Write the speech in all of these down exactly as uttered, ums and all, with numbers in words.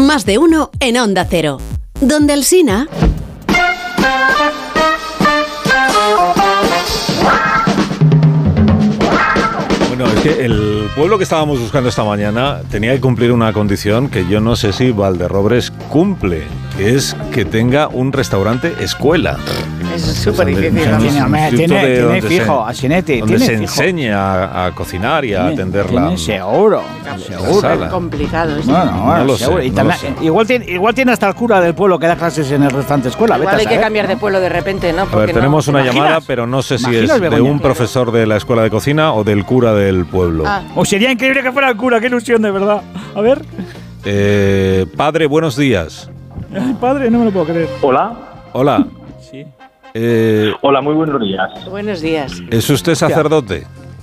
Más de uno en Onda Cero. Donde Alsina. Bueno, es que el pueblo que estábamos buscando esta mañana tenía que cumplir una condición que yo no sé si Valderrobres cumple, que es que tenga un restaurante escuela. Es súper difícil. Tiene, tiene, tiene fijo, a Sinetti. Donde se fijo. enseñe a, a cocinar y a Tiene, atenderla. tiene seguro. Seguro. Es complicado. ¿Sí? Bueno, bueno, No lo seguro. sé, Y no también- lo sé. igual, tiene, igual tiene hasta el cura del pueblo que da clases en el restaurante escuela. Igual vete a hay que saber. cambiar de pueblo de repente, ¿no? A ver, Porque no- tenemos una ¿te llamada, imaginas? pero no sé si ¿Imaginas, es de Begoña? un profesor de la escuela de cocina o del cura del pueblo. Ah, O sería increíble que fuera el cura, qué ilusión, de verdad. A ver. Eh, padre, buenos días. Ay, padre, no me lo puedo creer. Hola. Hola. Sí. Eh, Hola, muy buenos días. buenos días. ¿Es usted sacerdote?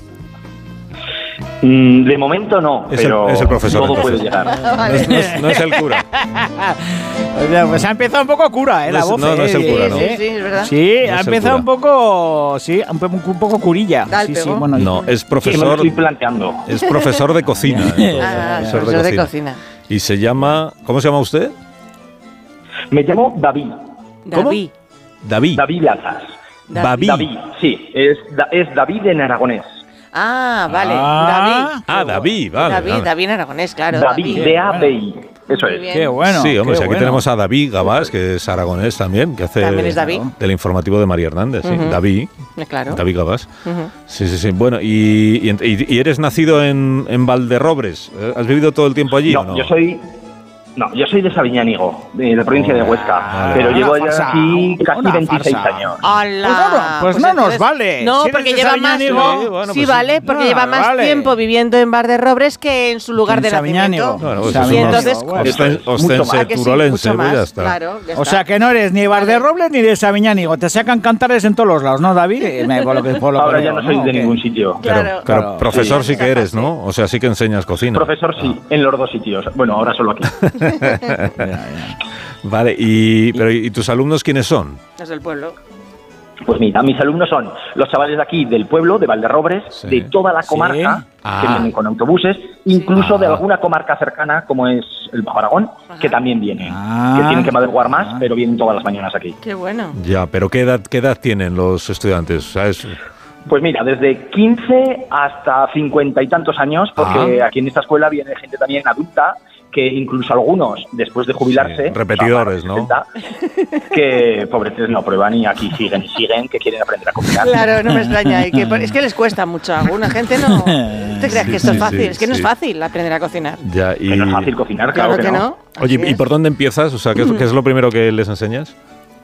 Mm, de momento no, Es el- pero es el profesor, todo puede entonces. llegar. No es, no es- no es el cura. O sea, pues ha empezado un poco cura, ¿eh? No La es- voz. no, no eh, es el cura, eh, no. Sí, eh. sí, es verdad. Sí, No ha es el empezado cura. un poco. Sí, un, po- un poco curilla. Dal Sí, sí, pegó. bueno. No, es Que me lo profesor, estoy planteando. es profesor de cocina. entonces, Ah, profesor profesor de cocina. Y se llama, ¿cómo se llama usted? Me llamo David. ¿Cómo? David. David. David Lazas. David. David, sí, es, da- es David en aragonés. Ah, vale. Ah. David. Ah, David, vale. David, vale. David Aragonés, claro. David, David. D A B I. Eso Muy es. bien. Qué bueno. Sí, hombre, qué si aquí bueno. tenemos a David Gabás, que es aragonés también, que hace También es David. del informativo de María Hernández, sí. Ujú. David, Eh, Claro. David Gabás. Ujú. Sí, sí, sí. Bueno, y, y, y- y eres nacido en, en Valderrobres. ¿Has vivido todo el tiempo allí o No, no? yo soy. No, yo soy de Sabiñánigo, de la provincia de Huesca, Ah, pero una llevo farsa, ya aquí casi una veintiséis farsa. años. ¡Hala! Pues no, pues no nos vale. No, Si eres porque de lleva más. Sabiñánigo, No, sí, bueno, sí, pues vale, porque no, lleva más vale. tiempo viviendo en Valderrobres que en su lugar de Sabiñánigo. nacimiento. Bueno, pues Y eso es entonces, un- bueno, osten- mucho ostense ¿a que sí? turolense, Mucho pues más, ya está. Claro, ya O está. sea que no eres ni Valderrobles ni de Sabiñánigo. Te sacan cantares en todos los lados, ¿no, David? Eh, me- por lo que- por lo que Ahora veo, ya no soy ¿o de qué? ningún sitio. Pero, Claro. pero Claro. profesor sí, Sí. que eres, ¿no? O sea, sí que enseñas cocina. Profesor sí, en los dos sitios. Bueno, ahora solo aquí. Vale, y, pero, ¿y tus alumnos quiénes son? Los del pueblo. Pues mira, mis alumnos son los chavales de aquí, del pueblo, de Valderrobres, Sí. de toda la Sí. comarca, Ah. que vienen con autobuses, incluso Ah. de alguna comarca cercana, como es el Bajo Aragón, que también vienen. Ah. Que tienen que madrugar más, Ah. pero vienen todas las mañanas aquí. Qué bueno. Ya, pero ¿qué edad, qué edad tienen los estudiantes? ¿Sabes? Pues mira, desde quince hasta cincuenta y tantos años, porque Ah. aquí en esta escuela viene gente también adulta, que incluso algunos, después de jubilarse... Sí, repetidores, o sea, ¿no? sesenta, que pobretes no prueban y aquí siguen y siguen, que quieren aprender a cocinar. Claro, no me extraña. Y que, es que les cuesta mucho. A alguna gente no. ¿Te creas Sí, que esto sí, es fácil? sí, es que no sí. es fácil aprender a cocinar. Ya, y... Que no es fácil cocinar, Claro, claro, que no. Oye, Así ¿y es. por dónde empiezas? O sea, ¿qué es, qué es lo primero que les enseñas?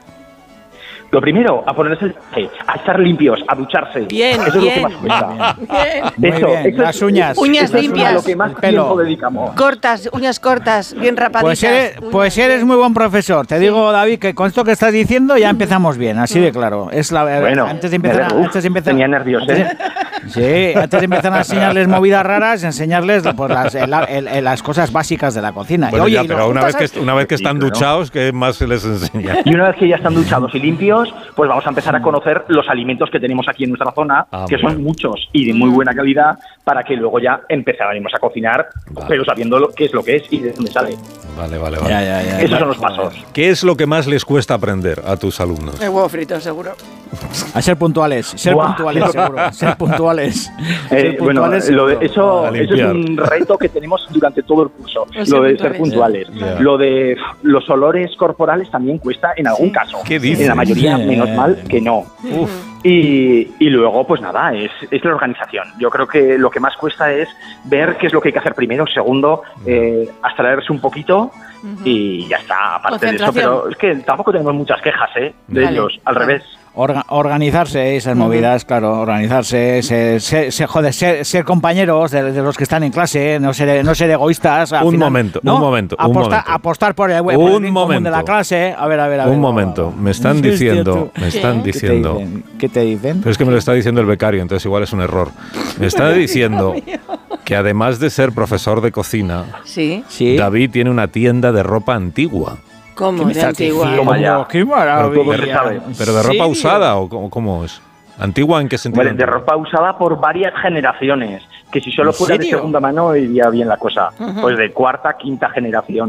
Lo primero, a ponerse el traje, a estar limpios, a ducharse. Bien, Eso bien. es lo que más cuesta. Bien. Muy Eso, bien, eso las es- uñas. Uñas eso es limpias. a lo que más El pelo. tiempo dedicamos. Cortas, uñas cortas, bien rapaditas. Pues eres, Uñas pues eres bien. muy buen profesor. Te digo, David, que con esto que estás diciendo ya empezamos bien, así de claro. Es la Bueno, antes de me empezar, alegro. antes de empezar Tenía nervios, antes de- ¿eh? Sí, antes de empezar a enseñarles movidas raras, enseñarles pues, las, el- el- el- las cosas básicas de la cocina. Y, Bueno, oye, ya, y pero los una vez, juntas que, una vez que Sí, están claro. duchados, ¿qué más se les enseña? Y una vez que ya están duchados y limpios, pues vamos a empezar a conocer los alimentos que tenemos aquí en nuestra zona, Ah, que muy son bien. muchos y de muy buena calidad, para que luego ya empezaremos a cocinar, Vale. pero sabiendo lo, qué es lo que es y de dónde sale. Vale, vale, a- vale. Ya, ya, ya. Esos son los pasos. ¿Qué es lo que más les cuesta aprender a tus alumnos? El huevo frito, seguro. A ser puntuales, ser Buah. puntuales, seguro. Ser puntuales. Eh, Ser bueno, puntuales, lo de- seguro. eso, A eso es limpiar. un reto que tenemos durante todo el curso, Los lo de ser ser puntuales. Ya. Lo de los olores corporales también cuesta en algún caso. ¿Qué dices? En la mayoría, Sí. menos mal que no. Uf. Y, y luego, pues nada, es, es la organización. Yo creo que lo que más cuesta es ver qué es lo que hay que hacer primero, segundo, eh, abstraerse un poquito y ya está, aparte de eso. Concentración. Pero es que tampoco tenemos muchas quejas, ¿eh? De Vale. ellos, al Vale. revés. Orga- organizarse, esas movidas, claro, organizarse, ser, ser, ser- joder, ser, ser compañeros de, de los que están en clase, no ser, no ser egoístas. al Un final, momento, ¿no? un momento, un Apostar, momento. apostar por el, por el Un bien común de momento. la clase. A ver, a ver, a ver. Un va, momento, va, va. me están Hostia, diciendo, tú. me están ¿Qué? ¿Qué te diciendo, dicen? ¿Qué te dicen? pero es que me lo está diciendo el becario, entonces igual es un error. Me está diciendo que además de ser profesor de cocina, Sí. Sí. David tiene una tienda de ropa antigua. ¿Cómo? ¿Qué me De estás antigua. diciendo? Toma ya. ¡Qué maravilla! Pero todo se sabe. ¿Pero de ropa ¿En serio? usada o cómo, cómo es? ¿Antigua en qué sentido? Bueno, de ropa usada por varias generaciones, que si solo ¿En fuera de serio? segunda mano iría bien la cosa. Pues de cuarta, quinta generación.